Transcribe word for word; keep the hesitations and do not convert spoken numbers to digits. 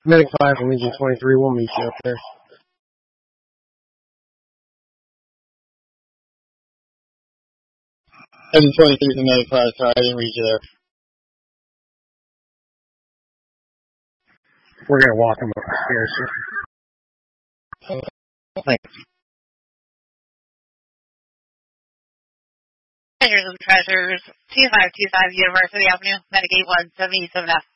Medic five from Legion twenty-three, we'll meet you up there. Legion twenty-three to Medic five, sorry, I didn't read you there. We're going to walk him up the stairs here. Thanks. Treasures of Treasures, two five two five University Avenue, Medic eight one seven seven F.